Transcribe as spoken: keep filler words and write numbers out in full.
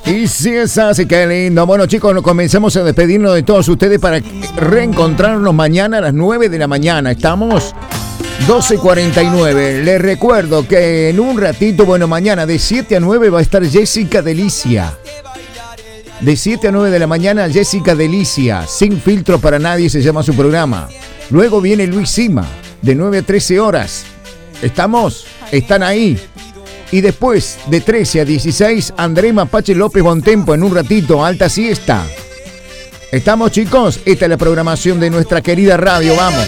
Y si es así, qué lindo. Bueno, chicos, comenzamos a despedirnos de todos ustedes para reencontrarnos mañana a las nueve de la mañana. Estamos doce cuarenta y nueve. Les recuerdo que en un ratito, bueno, mañana de siete a nueve va a estar Jessica Delicia. De siete a nueve de la mañana, Jessica Delicia. Sin filtro para nadie se llama su programa. Luego viene Luis Sima, de nueve a trece horas. ¿Estamos? ¿Están ahí? Y después, de trece a dieciséis, André Mapache López Bontempo en un ratito, alta siesta. ¿Estamos, chicos? Esta es la programación de nuestra querida radio, vamos.